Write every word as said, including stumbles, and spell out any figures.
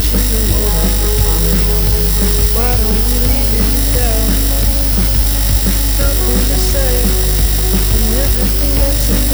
motivation to hold on. Why don't we leave it there? Nothing to say when everything gets in the